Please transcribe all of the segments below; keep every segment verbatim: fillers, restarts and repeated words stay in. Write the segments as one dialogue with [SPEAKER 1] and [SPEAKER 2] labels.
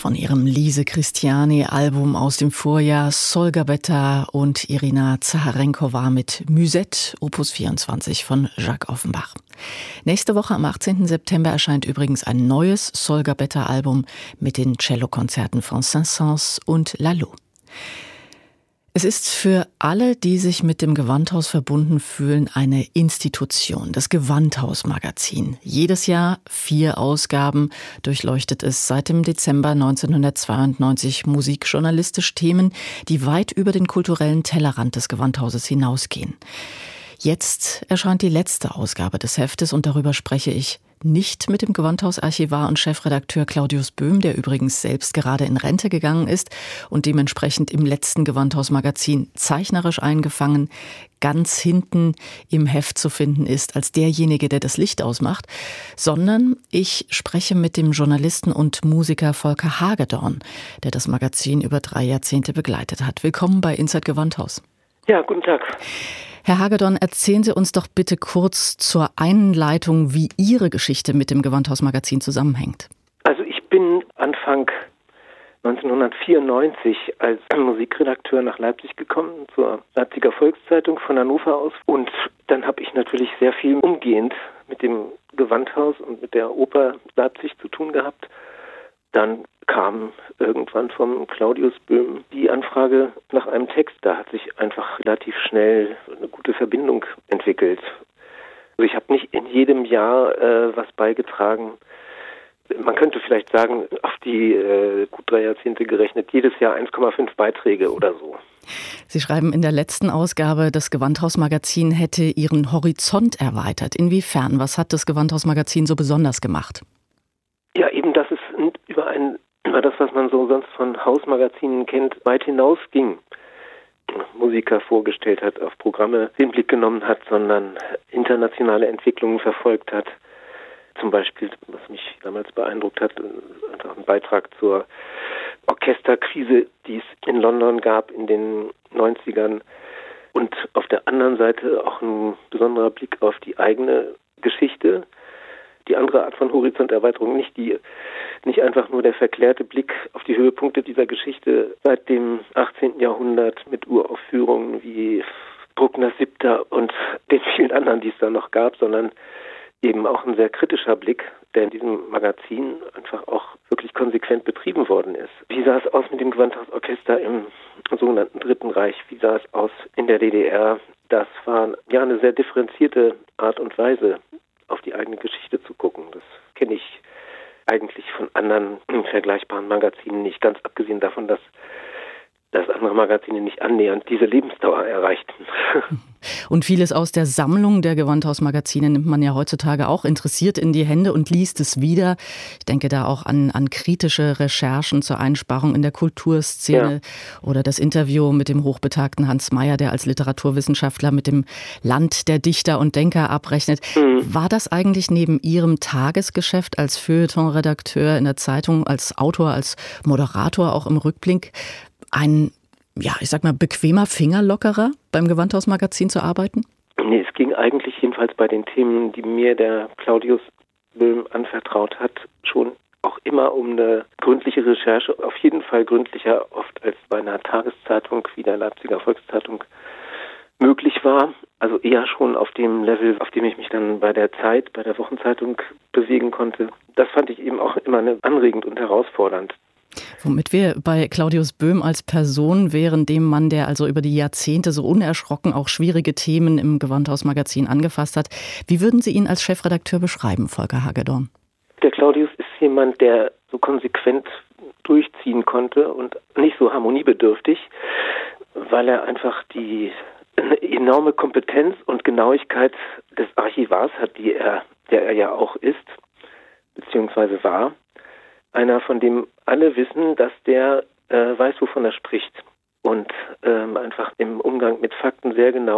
[SPEAKER 1] Von ihrem Lise Christiani-Album aus dem Vorjahr Solgabetta und Irina Zacharenkowa mit Musette, Opus vierundzwanzig von Jacques Offenbach. Nächste Woche am achtzehnten September erscheint übrigens ein neues Solgabetta-Album mit den Cellokonzerten von Saint-Saëns und Lalo. Es ist für alle, die sich mit dem Gewandhaus verbunden fühlen, eine Institution, das Gewandhaus-Magazin. Jedes Jahr vier Ausgaben durchleuchtet es seit dem Dezember neunzehnhundertzweiundneunzig musikjournalistisch Themen, die weit über den kulturellen Tellerrand des Gewandhauses hinausgehen. Jetzt erscheint die letzte Ausgabe des Heftes und darüber spreche ich nicht mit dem Gewandhausarchivar und Chefredakteur Claudius Böhm, der übrigens selbst gerade in Rente gegangen ist und dementsprechend im letzten Gewandhausmagazin zeichnerisch eingefangen ganz hinten im Heft zu finden ist, als derjenige, der das Licht ausmacht, sondern ich spreche mit dem Journalisten und Musiker Volker Hagedorn, der das Magazin über drei Jahrzehnte begleitet hat. Willkommen bei Inside Gewandhaus.
[SPEAKER 2] Ja, guten Tag.
[SPEAKER 1] Herr Hagedorn, erzählen Sie uns doch bitte kurz zur Einleitung, wie Ihre Geschichte mit dem Gewandhausmagazin zusammenhängt.
[SPEAKER 2] Also ich bin Anfang neunzehnhundertvierundneunzig als Musikredakteur nach Leipzig gekommen, zur Leipziger Volkszeitung von Hannover aus. Und dann habe ich natürlich sehr viel umgehend mit dem Gewandhaus und mit der Oper Leipzig zu tun gehabt. Dann kam irgendwann vom Claudius Böhm die Anfrage nach einem Text. Da hat sich einfach relativ schnell eine gute Verbindung entwickelt. Also ich habe nicht in jedem Jahr äh, was beigetragen. Man könnte vielleicht sagen, auf die äh, gut drei Jahrzehnte gerechnet, jedes Jahr eins Komma fünf Beiträge oder so.
[SPEAKER 1] Sie schreiben in der letzten Ausgabe, das Gewandhausmagazin hätte Ihren Horizont erweitert. Inwiefern? Was hat das Gewandhausmagazin so besonders gemacht?
[SPEAKER 2] Ja, eben, dass es über ein über das, was man so sonst von Hausmagazinen kennt, weit hinaus ging. Musiker vorgestellt hat, auf Programme den Blick genommen hat, sondern internationale Entwicklungen verfolgt hat. Zum Beispiel, was mich damals beeindruckt hat, ein Beitrag zur Orchesterkrise, die es in London gab in den neunzigern. Und auf der anderen Seite auch ein besonderer Blick auf die eigene Geschichte. Die andere Art von Horizonterweiterung, nicht die, nicht einfach nur der verklärte Blick auf die Höhepunkte dieser Geschichte seit dem achtzehnten Jahrhundert mit Uraufführungen wie Bruckners Siebter und den vielen anderen, die es da noch gab, sondern eben auch ein sehr kritischer Blick, der in diesem Magazin einfach auch wirklich konsequent betrieben worden ist. Wie sah es aus mit dem Gewandhausorchester im sogenannten Dritten Reich? Wie sah es aus in der D D R? Das war ja eine sehr differenzierte Art und Weise, auf die eigene Geschichte zu gucken. Das kenne ich eigentlich von anderen vergleichbaren Magazinen nicht, ganz abgesehen davon, dass dass andere Magazine nicht annähernd diese Lebensdauer erreichten.
[SPEAKER 1] Und vieles aus der Sammlung der Gewandhausmagazine nimmt man ja heutzutage auch interessiert in die Hände und liest es wieder. Ich denke da auch an, an kritische Recherchen zur Einsparung in der Kulturszene ja. Oder das Interview mit dem hochbetagten Hans Mayer, der als Literaturwissenschaftler mit dem Land der Dichter und Denker abrechnet. Mhm. War das eigentlich neben Ihrem Tagesgeschäft als Feuilleton-Redakteur in der Zeitung, als Autor, als Moderator auch im Rückblick ein, ja, ich sag mal, bequemer Fingerlockerer beim Gewandhausmagazin zu arbeiten?
[SPEAKER 2] Nee, es ging eigentlich jedenfalls bei den Themen, die mir der Claudius Böhm anvertraut hat, schon auch immer um eine gründliche Recherche, auf jeden Fall gründlicher oft als bei einer Tageszeitung wie der Leipziger Volkszeitung möglich war. Also eher schon auf dem Level, auf dem ich mich dann bei der Zeit, bei der Wochenzeitung bewegen konnte. Das fand ich eben auch immer anregend und herausfordernd.
[SPEAKER 1] Womit wir bei Claudius Böhm als Person wären, dem Mann, der also über die Jahrzehnte so unerschrocken auch schwierige Themen im Gewandhausmagazin angefasst hat. Wie würden Sie ihn als Chefredakteur beschreiben, Volker Hagedorn?
[SPEAKER 2] Der Claudius ist jemand, der so konsequent durchziehen konnte und nicht so harmoniebedürftig, weil er einfach die eine enorme Kompetenz und Genauigkeit des Archivars hat, die er, der er ja auch ist, beziehungsweise war. Einer, von dem alle wissen, dass der äh, weiß, wovon er spricht und ähm, einfach im Umgang mit Fakten sehr genau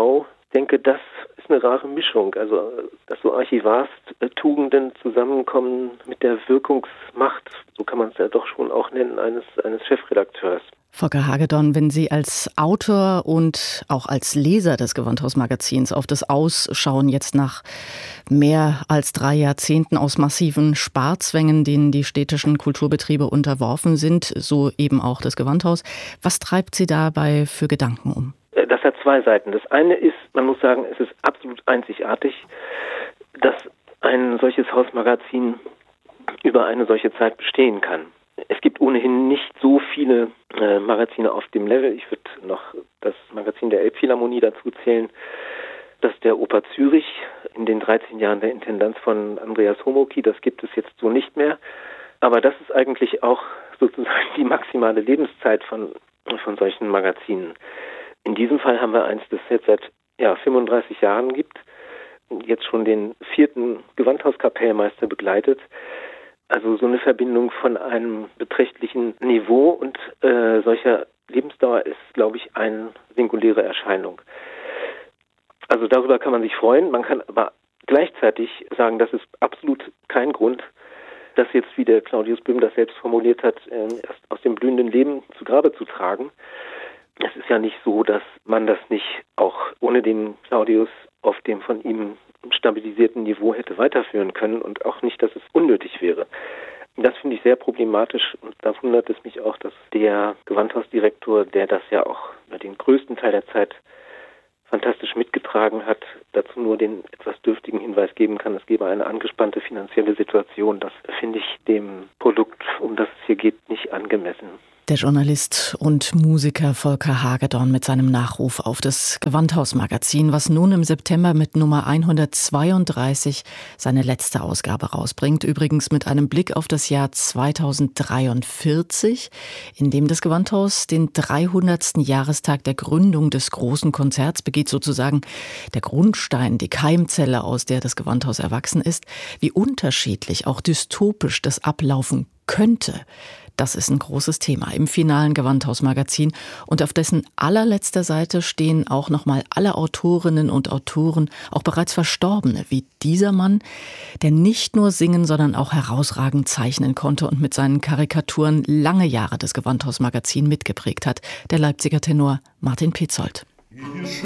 [SPEAKER 2] Ich denke, das ist eine rare Mischung. Also, dass so Archivarstugenden zusammenkommen mit der Wirkungsmacht, so kann man es ja doch schon auch nennen, eines, eines Chefredakteurs.
[SPEAKER 1] Volker Hagedorn, wenn Sie als Autor und auch als Leser des Gewandhaus-Magazins auf das Ausschauen jetzt nach mehr als drei Jahrzehnten aus massiven Sparzwängen, denen die städtischen Kulturbetriebe unterworfen sind, so eben auch das Gewandhaus, was treibt Sie dabei für Gedanken um?
[SPEAKER 2] Das hat zwei Seiten. Das eine ist, man muss sagen, es ist absolut einzigartig, dass ein solches Hausmagazin über eine solche Zeit bestehen kann. Es gibt ohnehin nicht so viele äh, Magazine auf dem Level. Ich würde noch das Magazin der Elbphilharmonie dazu zählen, das der Oper Zürich in den dreizehn Jahren der Intendanz von Andreas Homoky, das gibt es jetzt so nicht mehr. Aber das ist eigentlich auch sozusagen die maximale Lebenszeit von, von solchen Magazinen. In diesem Fall haben wir eins, das jetzt seit ja, fünfunddreißig Jahren gibt, jetzt schon den vierten Gewandhauskapellmeister begleitet. Also so eine Verbindung von einem beträchtlichen Niveau und äh, solcher Lebensdauer ist, glaube ich, eine singuläre Erscheinung. Also darüber kann man sich freuen. Man kann aber gleichzeitig sagen, das ist absolut kein Grund, das jetzt, wie der Claudius Böhm das selbst formuliert hat, äh, erst aus dem blühenden Leben zu Grabe zu tragen. Es ist ja nicht so, dass man das nicht auch ohne den Claudius auf dem von ihm stabilisierten Niveau hätte weiterführen können und auch nicht, dass es unnötig wäre. Das finde ich sehr problematisch und da wundert es mich auch, dass der Gewandhausdirektor, der das ja auch über den größten Teil der Zeit fantastisch mitgetragen hat, dazu nur den etwas dürftigen Hinweis geben kann, es gebe eine angespannte finanzielle Situation. Das finde ich dem Produkt, um das es hier geht, nicht angemessen.
[SPEAKER 1] Der Journalist und Musiker Volker Hagedorn mit seinem Nachruf auf das Gewandhaus-Magazin, was nun im September mit Nummer hundertzweiunddreißig seine letzte Ausgabe rausbringt. Übrigens mit einem Blick auf das Jahr zweitausenddreiundvierzig, in dem das Gewandhaus den dreihundertsten Jahrestag der Gründung des großen Konzerts begeht, sozusagen der Grundstein, die Keimzelle, aus der das Gewandhaus erwachsen ist. Wie unterschiedlich, auch dystopisch das ablaufen könnte. Das ist ein großes Thema im finalen Gewandhaus-Magazin und auf dessen allerletzter Seite stehen auch nochmal alle Autorinnen und Autoren, auch bereits Verstorbene, wie dieser Mann, der nicht nur singen, sondern auch herausragend zeichnen konnte und mit seinen Karikaturen lange Jahre das Gewandhaus-Magazin mitgeprägt hat, der Leipziger Tenor Martin Petzold.